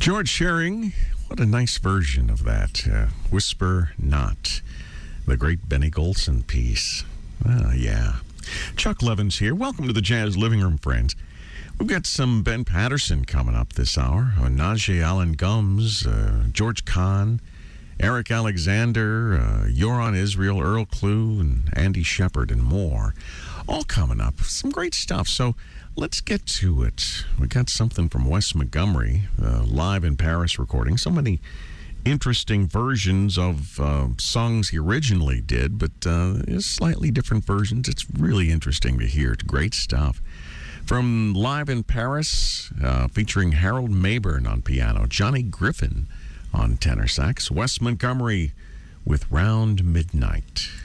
George Shearing, what a nice version of that. Whisper Not, the great Benny Golson piece. Yeah. Chuck Levins here. Welcome to the Jazz Living Room, friends. We've got some Ben Patterson coming up this hour. Najee Allen Gums, George Kahn, Eric Alexander, Yoron Israel, Earl Klugh, and Andy Shepard, and more. All coming up. Some great stuff. So let's get to it. We got something from Wes Montgomery, live in Paris recording. So many interesting versions of songs he originally did, but slightly different versions. It's really interesting to hear. It's great stuff. From Live in Paris, featuring Harold Mabern on piano, Johnny Griffin on tenor sax, Wes Montgomery with Round Midnight.